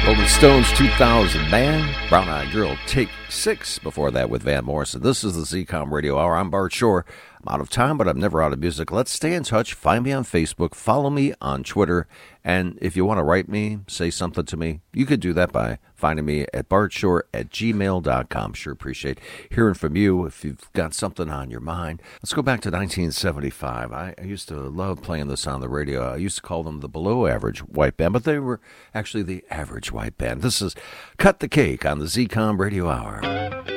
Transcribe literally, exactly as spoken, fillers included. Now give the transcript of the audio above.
Rolling Stones two thousand, man. Brown Eyed Girl, take six. Before that with Van Morrison. This is the Z COM Radio Hour. I'm Bart Shore. I'm out of time, but I'm never out of music. Let's stay in touch. Find me on Facebook. Follow me on Twitter. And if you want to write me, say something to me, you could do that by finding me at bartshore at gmail dot com. Sure appreciate hearing from you if you've got something on your mind. Let's go back to nineteen seventy-five. I, I used to love playing this on the radio. I used to call them the below average white band, but they were actually the average white band. This is Cut the Cake on the Z COM Radio Hour.